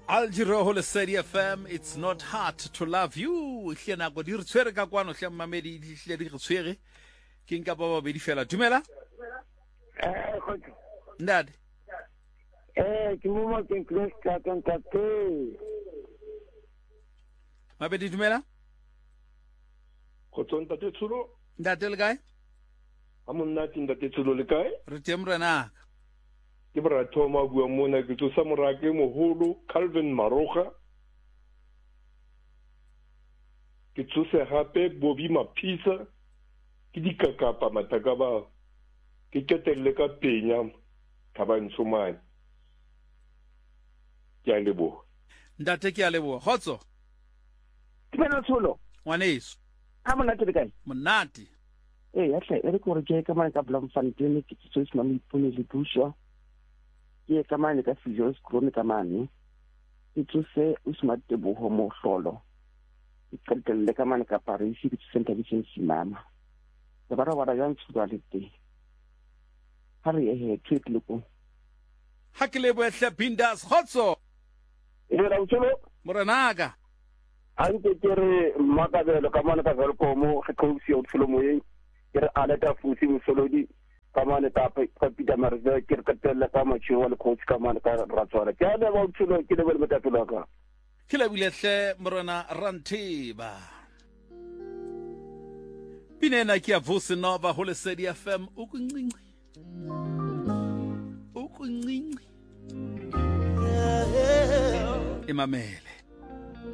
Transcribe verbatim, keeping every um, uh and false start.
Aljiro Hole City F M, it's not hard to love you. Hle na go di re tshwere ka kwano hle mmamedi hle di re tshwere. Ke nka ba ba be di fela. Dumela? Eh, khotso. Ndade. Eh, ke mo mo ke close ka ka ka te. Mabedi dumela? Khotso ntate Tshulo. Ndade le kae? Amonate ntate Tshulo le kae? Re teng rena. Ke bra thoma bua mona ke tsosa morake moholo Calvin Maroga. Ke tsose hape Bobby Mapisa ke dikakapa mataka ba. Ke ketelle ka penya thaba nsomane. Ke a leboha. Ndate ke a leboha. Khotso. Tibena Tshulo. Ngwaneso. Ha monate le kae? Monate. Eh, ya hle ere ko re ke ka mana ka Bloemfontein ke tsose mama ipone le buswa. Ke ka mane ka physio screen ka mane ke tsose o smart tebo ho mo hlolo ke qetelle ka mane ka Paris ke tsenta vision simama ba bara wara yang tsualite ha re he tweet le ko Ha ke lebo hle Bindas Khotso. e ra utselo Morenaka. a ntse ke re makabelo ka mane ka velko mo ge khosi o tselo mo ye ke re aleta fusi mo solodi kamane ta pa pita marza ke re katela ka machi wa le coach kamane ka ratswara ke ale ba utselo ke le ba tatula ka Ke le bile hle Morena Rantiba. Binena ke a Voice Nova Hole City F M ukuncinci. Ukuncinci. Imamele.